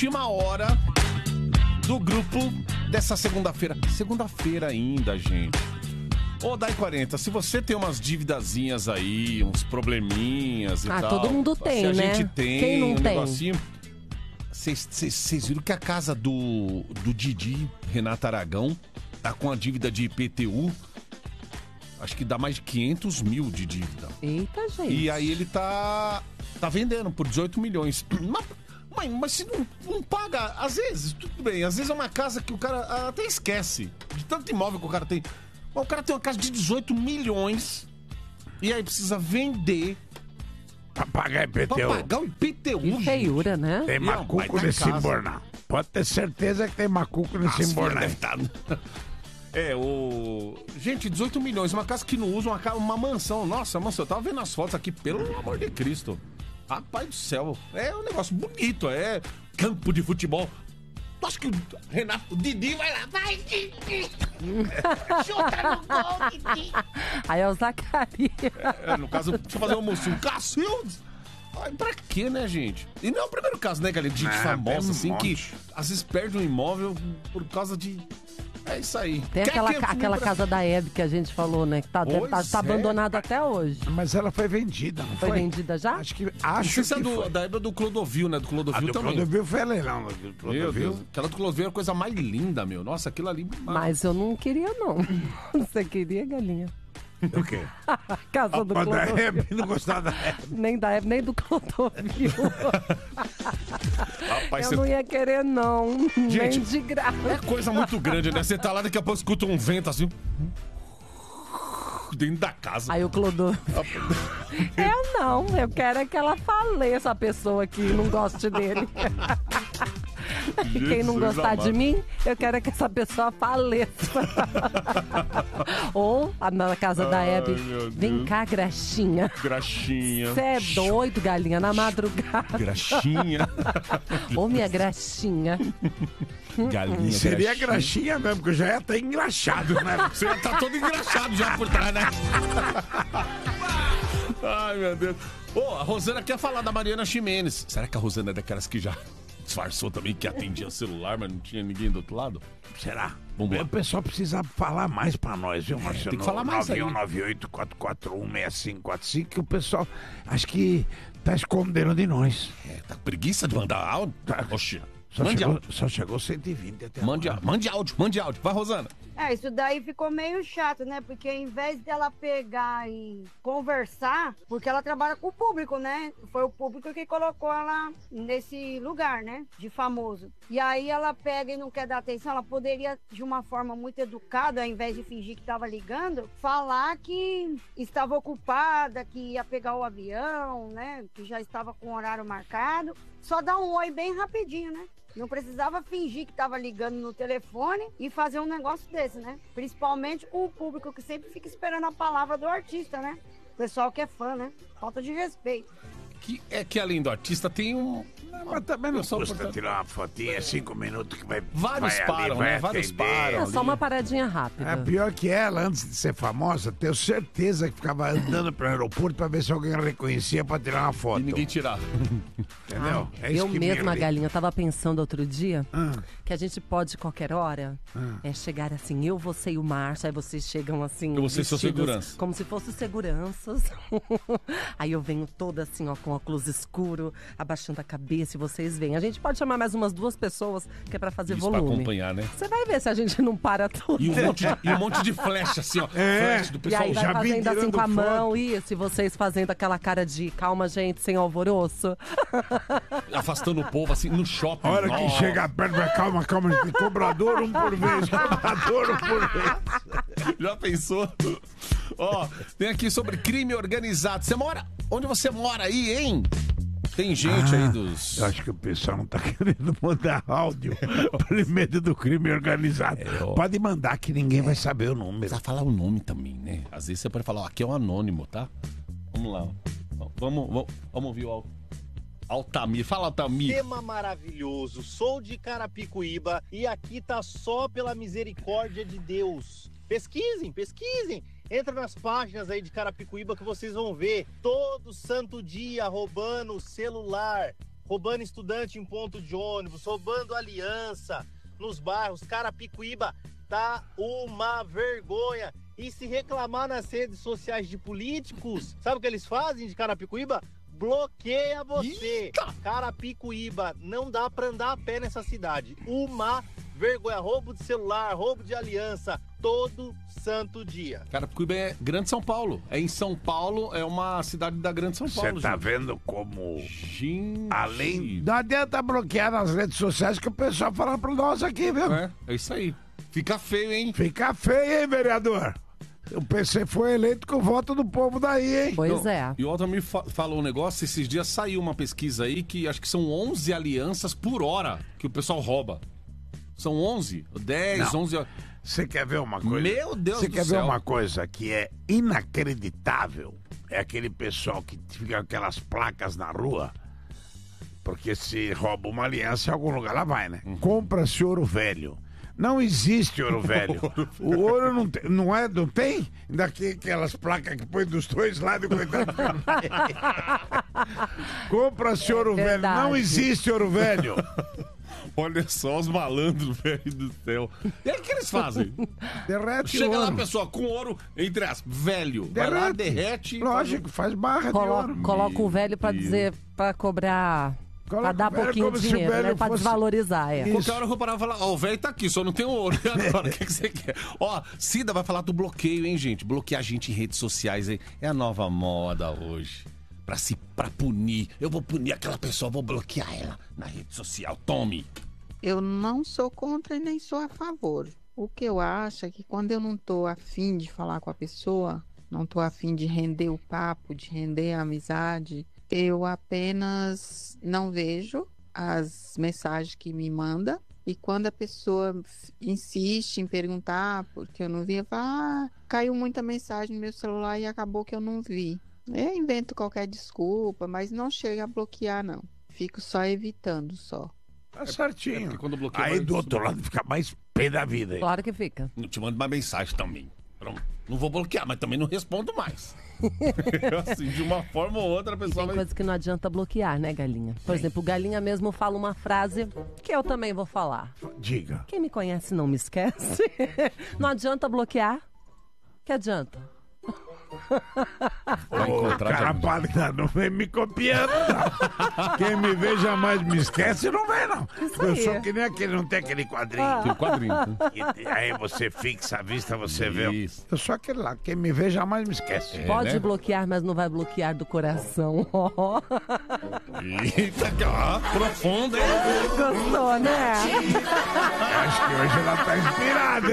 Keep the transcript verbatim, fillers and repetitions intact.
última hora do grupo dessa segunda-feira. Segunda-feira ainda, gente. Ô, Dai quarenta, se você tem umas dívidazinhas aí, uns probleminhas e ah, tal... todo mundo tem, se a né? gente tem Quem não um tem? negocinho... Vocês viram que a casa do, do Didi, Renato Aragão, tá com a dívida de I P T U? Acho que dá mais de quinhentos mil de dívida. Eita, gente. E aí ele tá, tá vendendo por dezoito milhões. Mas, mãe, mas se não, não paga, às vezes, tudo bem. Às vezes é uma casa que o cara até esquece. De tanto imóvel que o cara tem. O cara tem uma casa de dezoito milhões e aí precisa vender pra pagar I P T U. Pra pagar o I P T U, que feiura, né? Tem macuco nesse embornal. Pode ter certeza que tem macuco nesse embornal. É, o... Gente, dezoito milhões, uma casa que não usa, uma, casa, uma mansão. Nossa, mansão, eu tava vendo as fotos aqui, pelo amor de Cristo. Rapaz do céu, é um negócio bonito, é campo de futebol. Tu acha que o Renato, o Didi vai lá, vai, Didi! Chuta no gol, Didi! Aí é o Zacarias. É, no caso, deixa eu fazer um almoço, Cacildes! Ai, pra quê, né, gente? E não é o primeiro caso, né, galera? De gente Ah, famosa, um assim, monte. que às vezes perde um imóvel por causa de... É isso aí. Tem Quer aquela, que- aquela casa da Hebe que a gente falou, né? Que tá, deve tá, Pois tá é. abandonada até hoje. Mas ela foi vendida, não Foi foi? vendida já? Acho que, Não acho sei se é que do, foi. da época do Clodovil, né? Do Clodovil A do também. Clodovil foi a leilão. Do Meu Clodovil. Deus, aquela do Clodovil é a coisa mais linda, meu. Nossa, aquilo ali... Mas eu não queria, não. Você queria, galinha? O quê? A casa do Mas da Clodovil. Hebe, não gostava da Hebe. Nem da Hebe, nem do Clodovil. Rapaz, Eu você... não ia querer, não. Nem Gente, de graça. É coisa muito grande, né? Você tá lá, daqui a pouco escuta um vento assim... Dentro da casa. Aí o Clodovil... Eu não, eu quero é que ela faleça a pessoa que não goste dele. E quem não Jesus gostar amado. de mim, eu quero é que essa pessoa faleça. Ou a- na casa da Ai, Hebe, meu vem Deus. cá, graxinha. Graxinha. Você é doido, galinha, na madrugada. Graxinha. Ô, minha graxinha. Galinha. Seria graxinha mesmo, porque eu já ia estar engraxado, né? Você já tá todo engraxado já por trás, né? Ai, meu Deus. Ô, a Rosana quer falar da Mariana Ximenes. Será que a Rosana é daquelas que já disfarçou também, que atendia o celular, mas não tinha ninguém do outro lado? Será? Vamos lá. O pessoal precisa falar mais pra nós, viu, Marcelo? tem que falar mais aí. nove um nove oito quatro quatro um seis cinco quatro cinco, que o pessoal acho que tá escondendo de nós. É, tá com preguiça de mandar áudio? Oxi. Só Mande chegou, áudio. só chegou cento e vinte até Mande, agora. mande áudio, mande áudio. Vai, Rosana. É, isso daí ficou meio chato, né? Porque ao invés dela pegar e conversar, porque ela trabalha com o público, né? Foi o público que colocou ela nesse lugar, né? De famoso. E aí ela pega e não quer dar atenção, ela poderia, de uma forma muito educada, ao invés de fingir que estava ligando, falar que estava ocupada, que ia pegar o avião, né? Que já estava com o horário marcado. Só dar um oi bem rapidinho, né? Não precisava fingir que estava ligando no telefone e fazer um negócio desse, né? Principalmente com o público que sempre fica esperando a palavra do artista, né? O pessoal que é fã, né? Falta de respeito. Que é que além do artista tem um... Mas também não Pessoal, custa portanto- tirar uma fotinha, cinco minutos que vai. Vários vai ali, param, vai né? Vários atender. param. É só uma paradinha rápida. É pior que ela, antes de ser famosa, tenho certeza que ficava andando pro aeroporto pra ver se alguém a reconhecia pra tirar uma foto. E ninguém tirar. Entendeu? É isso Eu que me mesma, irrita. galinha, tava pensando outro dia Ah. que a gente pode, qualquer hora, é chegar assim, eu, você e o Márcio, aí vocês chegam assim... Eu vou ser seu vestidos segurança. Como se fossem seguranças. Aí eu venho toda assim, ó, com óculos escuro, abaixando a cabeça e vocês vêm. A gente pode chamar mais umas duas pessoas, que é pra fazer Isso pra volume. acompanhar, né? Você vai ver se a gente não para tudo. E um monte de, e um monte de flecha, assim, ó. É. Flash do E pessoal. aí vai já vi fazendo assim tirando com a mão, foto. isso, e vocês fazendo aquela cara de calma, gente, sem alvoroço. Afastando o povo, assim, no shopping. A hora que Nossa. chega perto, vai, calma, calma, cobrador um por vez, cobrador um por vez. Já pensou? Ó, tem aqui sobre crime organizado. Você mora... Onde você mora aí, hein? Tem gente aí dos... Eu acho que o pessoal não tá querendo mandar áudio por medo do crime organizado. É, ó. Pode mandar que ninguém vai saber o número. Precisa falar o nome também, né? Às vezes você pode falar, ó, aqui é um anônimo, tá? Vamos lá. Ó. Vamos, vamos, vamos ouvir o Al- Altamir. Fala, Altamir. Tema maravilhoso, sou de Carapicuíba e aqui tá só pela misericórdia de Deus. Pesquisem, pesquisem. Entra nas páginas aí de Carapicuíba que vocês vão ver todo santo dia roubando o celular. roubando estudante em ponto de ônibus, roubando aliança nos bairros. Carapicuíba tá uma vergonha. E se reclamar nas redes sociais de políticos, sabe o que eles fazem de Carapicuíba? Bloqueia você. Eita! Carapicuíba, não dá pra andar a pé nessa cidade. Uma vergonha, roubo de celular, roubo de aliança, todo santo dia. Carapicuíba é Grande São Paulo. É em São Paulo, é uma cidade da Grande São Paulo. Você tá gente. vendo como... Gente. Além... Não adianta bloquear nas redes sociais que o pessoal fala pra nós aqui, viu? É, é isso aí. Fica feio, hein? Fica feio, hein, vereador? O P C foi eleito com o voto do povo daí, hein? Pois Não, é. E o Altamir fa falou um negócio, esses dias saiu uma pesquisa aí que acho que são onze alianças por hora que o pessoal rouba. São onze, dez, Não. onze... Você quer ver uma coisa? Meu Deus Você do quer céu. ver uma coisa que é inacreditável? É aquele pessoal que fica com aquelas placas na rua, porque se rouba uma aliança em algum lugar, lá vai, né? Uhum. Compra-se ouro velho. Não existe ouro velho. O ouro não tem, não é, não tem? Daqui aquelas placas que põe dos dois lados. Compra-se ouro velho. Verdade. Não existe ouro velho. Olha só os malandros, velho do céu. E aí o que eles fazem? Derrete Chega o lá, ouro. pessoal, com ouro, entre as velho. Vai lá, derrete. Lógico, faz barra de Colo ouro. coloca o velho pra Meu dizer, pra cobrar, Coloca pra dar o velho pouquinho como de se o dinheiro, velho né? Pra fosse- desvalorizar, é. Isso. Qualquer hora eu vou parar e falar, ó, o velho tá aqui, só não tem ouro. E agora, o que, que você quer? Ó, Cida vai falar do bloqueio, hein, gente? Bloquear a gente em redes sociais, hein? É a nova moda hoje. Pra se, pra punir. Eu vou punir aquela pessoa, vou bloquear ela na rede social. Tome. Eu não sou contra e nem sou a favor. O que eu acho é que quando eu não tô afim de falar com a pessoa, não tô afim de render o papo, de render a amizade, eu apenas não vejo as mensagens que me manda. E quando a pessoa insiste em perguntar, porque eu não vi, eu falo, ah, caiu muita mensagem no meu celular e acabou que eu não vi. Eu invento qualquer desculpa, mas não chega a bloquear, não. Fico só evitando, só. Tá É certinho. porque quando bloqueia, Aí vai do outro subir. lado fica mais pé da vida. Hein? Claro que fica. Não te mando mais mensagem também. Pronto. Não vou bloquear, mas também não respondo mais. assim, de uma forma ou outra, a E pessoa tem vai... coisa que não adianta bloquear, né, Galinha? Por exemplo, o Galinha mesmo fala uma frase que eu também vou falar. Diga. Quem me conhece não me esquece. Não adianta bloquear. Que adianta? Vai Ô, encontrar cara de- pálida, não vem me copiando, não. Quem me vê jamais me esquece, não vem, não. Eu aí. sou que nem aquele, não tem aquele quadrinho. Tem um quadrinho. né? E aí você fixa a vista, você vê. Isso. Eu sou aquele lá, quem me vê jamais me esquece. É, Pode né? bloquear, mas não vai bloquear do coração. Ó. Eita, que ó, profunda, hein? Gostou, né? Acho que hoje ela tá inspirada, hein?